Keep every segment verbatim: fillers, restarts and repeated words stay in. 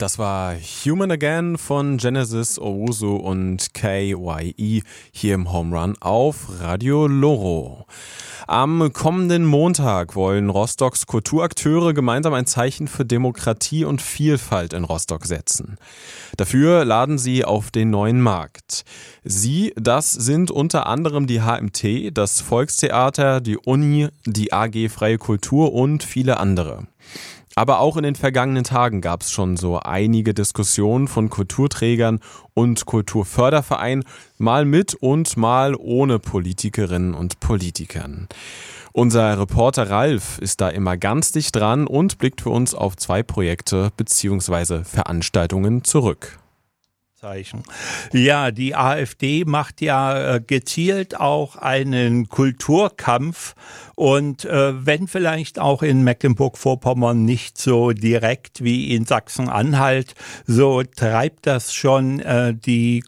Das war Human Again von Genesis, Owusu und K Y E hier im Home Run auf Radio Loro. Am kommenden Montag wollen Rostocks Kulturakteure gemeinsam ein Zeichen für Demokratie und Vielfalt in Rostock setzen. Dafür laden sie auf den neuen Markt. Sie, das sind unter anderem die H M T, das Volkstheater, die Uni, die A G Freie Kultur und viele andere. Aber auch in den vergangenen Tagen gab es schon so einige Diskussionen von Kulturträgern und Kulturfördervereinen, mal mit und mal ohne Politikerinnen und Politikern. Unser Reporter Ralf ist da immer ganz dicht dran und blickt für uns auf zwei Projekte bzw. Veranstaltungen zurück. Ja, die AfD macht ja äh, gezielt auch einen Kulturkampf und äh, wenn vielleicht auch in Mecklenburg-Vorpommern nicht so direkt wie in Sachsen-Anhalt, so treibt das schon äh, die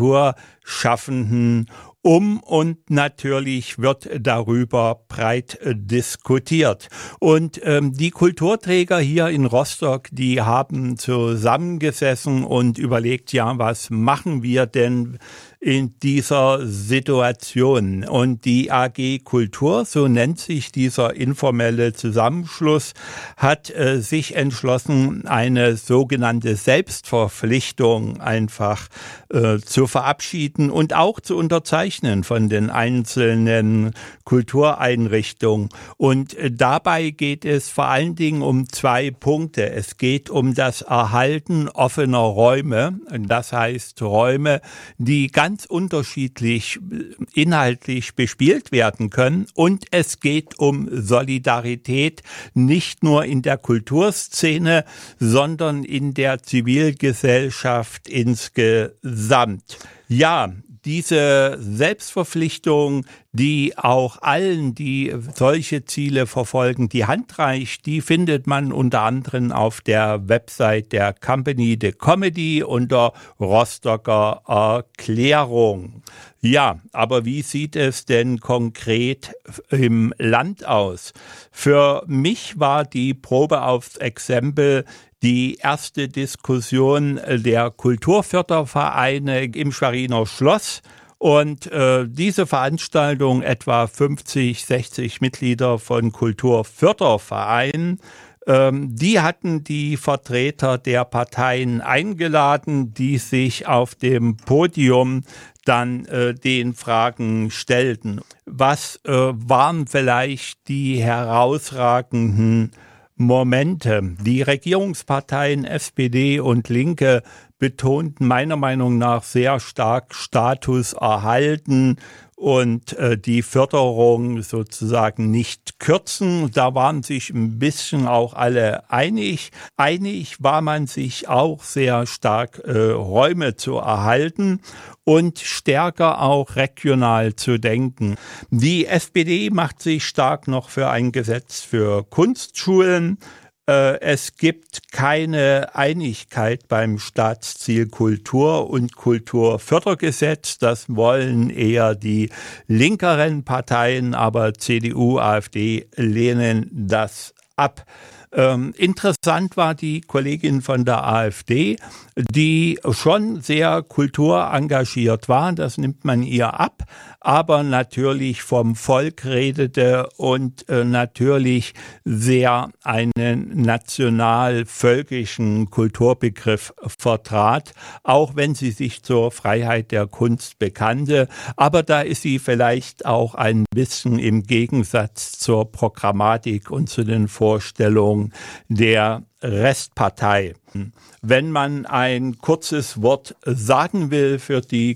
Kulturschaffenden um und natürlich wird darüber breit äh, diskutiert. Und ähm, die Kulturträger hier in Rostock, die haben zusammengesessen und überlegt, ja, was machen wir denn in dieser Situation? Und die A G Kultur, so nennt sich dieser informelle Zusammenschluss, hat äh, sich entschlossen, eine sogenannte Selbstverpflichtung einfach äh, zu verabschieden und auch zu unterzeichnen von den einzelnen Kultureinrichtungen. Und äh, dabei geht es vor allen Dingen um zwei Punkte. Es geht um das Erhalten offener Räume, das heißt Räume, die ganz ganz unterschiedlich inhaltlich bespielt werden können. Und es geht um Solidarität nicht nur in der Kulturszene, sondern in der Zivilgesellschaft insgesamt. Ja, diese Selbstverpflichtung, die auch allen, die solche Ziele verfolgen, die Hand reicht, die findet man unter anderem auf der Website der Company de Comedy unter Rostocker Erklärung. Ja, aber wie sieht es denn konkret im Land aus? Für mich war die Probe aufs Exempel die erste Diskussion der Kulturfördervereine im Schweriner Schloss. Und äh, diese Veranstaltung, etwa fünfzig, sechzig Mitglieder von Kulturfördervereinen, ähm, die hatten die Vertreter der Parteien eingeladen, die sich auf dem Podium dann äh, den Fragen stellten. Was äh, waren vielleicht die herausragenden Momente? Die Regierungsparteien S P D und Linke betonten meiner Meinung nach sehr stark Status erhalten und äh, die Förderung sozusagen nicht kürzen. Da waren sich ein bisschen auch alle einig. Einig war man sich auch sehr stark, äh, Räume zu erhalten und stärker auch regional zu denken. Die S P D macht sich stark noch für ein Gesetz für Kunstschulen. Es gibt keine Einigkeit beim Staatsziel Kultur und Kulturfördergesetz. Das wollen eher die linkeren Parteien, aber C D U, AfD lehnen das ab. Ähm, interessant war die Kollegin von der AfD, die schon sehr kulturengagiert war, das nimmt man ihr ab, aber natürlich vom Volk redete und äh, natürlich sehr einen national-völkischen Kulturbegriff vertrat, auch wenn sie sich zur Freiheit der Kunst bekannte. Aber da ist sie vielleicht auch ein bisschen im Gegensatz zur Programmatik und zu den Vorstellungen der Restpartei. Wenn man ein kurzes Wort sagen will für die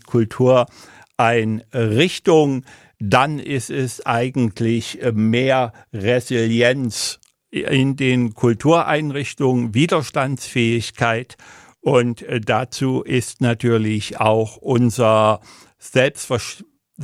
Kultureinrichtung, dann ist es eigentlich mehr Resilienz in den Kultureinrichtungen, Widerstandsfähigkeit, und dazu ist natürlich auch unser Selbstver-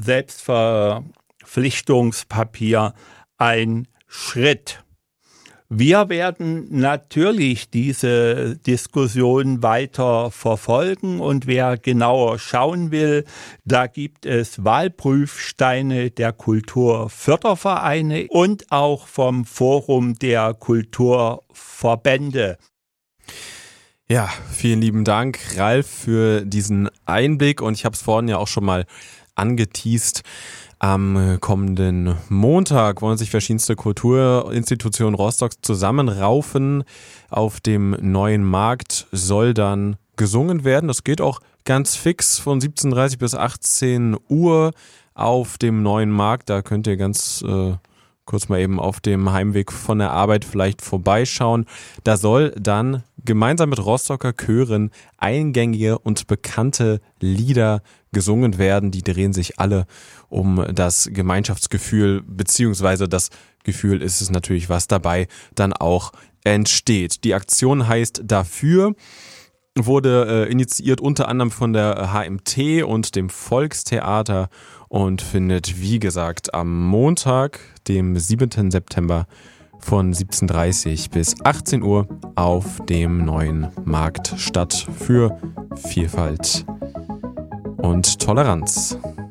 Selbstverpflichtungspapier ein Schritt. Wir werden natürlich diese Diskussion weiter verfolgen und wer genauer schauen will, da gibt es Wahlprüfsteine der Kulturfördervereine und auch vom Forum der Kulturverbände. Ja, vielen lieben Dank, Ralf, für diesen Einblick. Und ich habe es vorhin ja auch schon mal angeteast. Am kommenden Montag wollen sich verschiedenste Kulturinstitutionen Rostocks zusammenraufen. Auf dem neuen Markt soll dann gesungen werden. Das geht auch ganz fix von siebzehn Uhr dreißig bis achtzehn Uhr auf dem neuen Markt. Da könnt ihr ganz äh, kurz mal eben auf dem Heimweg von der Arbeit vielleicht vorbeischauen. Da soll dann gemeinsam mit Rostocker Chören eingängige und bekannte Lieder gesungen werden. Die drehen sich alle um das Gemeinschaftsgefühl, beziehungsweise das Gefühl ist es natürlich, was dabei dann auch entsteht. Die Aktion heißt Dafür, wurde äh, initiiert unter anderem von der H M T und dem Volkstheater und findet, wie gesagt, am Montag, dem siebten September von siebzehn Uhr dreißig bis achtzehn Uhr auf dem neuen Markt statt für Vielfalt und Toleranz.